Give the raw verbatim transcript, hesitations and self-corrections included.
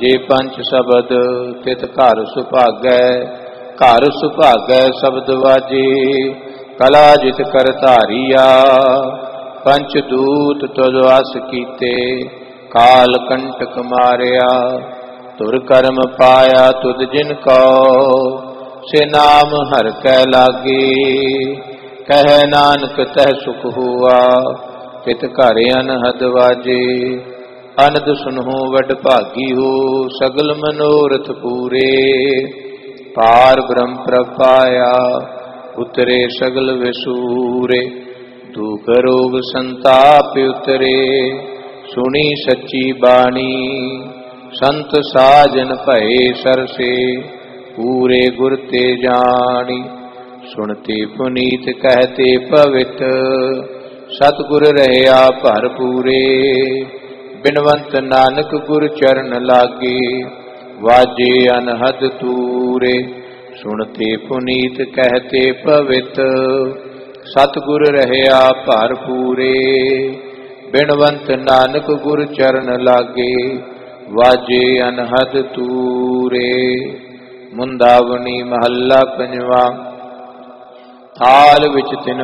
ਜੇ ਪੰਚ ਸ਼ਬਦ ਤਿਤ ਘਰ ਸੁਭਾਗੈ, ਘਰ ਸੁਭਾਗੈ ਸ਼ਬਦ ਵਾਜੇ। ਕਲਾ ਜਿਤ ਕਰ ਧਾਰੀਆ, ਪੰਚ ਦੂਤ ਤੁਧ ਵਸ ਕੀਤੇ। ਕਾਲ ਕੰਟਕ ਮਾਰਿਆ, ਤੁਰ ਕਰਮ ਪਾਇਆ ਤੁਧ ਜਿਨ ਕੋ। ਸੇ ਨਾਮ ਹਰਿ ਕੈ ਲਾਗੇ, ਕਹਿ ਨਾਨਕ ਤਹਿ ਸੁਖ ਹੁਆ। ਤਿਤ ਘਰ ਅਨਹਦ ਵਾਜੇ, ਅਨੰਦ ਸੁਨਹੁ ਵਡ ਭਾਗੀ ਹੋ। ਸਗਲ ਮਨੋਰਥ ਪੂਰੇ, ਪਾਰ ਬ੍ਰਹਮ ਪ੍ਰਭ ਪਾਇਆ। ਉਤਰੇ ਸਗਲ ਵਿਸੂਰੇ, ਦੁਖ ਰੋਗ ਸੰਤਾਪ ਉਤਰੇ। ਸੁਣੀ ਸੱਚੀ ਬਾਣੀ, ਸੰਤ ਸਾਜਨ ਭਏ ਸਰਸੇ। ਪੂਰੇ ਗੁਰ ਤੇ ਜਾਣੀ, ਸੁਣਤੇ ਪੁਨੀਤ ਕਹਤੇ ਪਵਿੱਤ। ਸਤਿਗੁਰ ਰਹਿਆ ਭਰ ਪੂਰੇ, ਬਿਨਵੰਤ ਨਾਨਕ ਗੁਰ ਚਰਨ ਲਾਗੇ। ਵਾਜੇ ਅਨਹਦ ਤੂਰੇ, ਸੁਣਤੇ ਪੁਨੀਤ ਕਹਤੇ ਪਵਿੱਤ। ਸਤਿਗੁਰ ਰਹਿਆ ਭਰ ਪੂਰੇ, ਬਿਨਵੰਤ ਨਾਨਕ ਗੁਰ ਚਰਨ ਲਾਗੇ। ਵਾਜੇ ਅਨਹਦ ਤੂਰੇ। ਮੁੰਦਾਵਣੀ ਮਹੱਲਾ ਪੰਜਵਾ। ਥਾਲ ਵਿੱਚ ਤਿਨ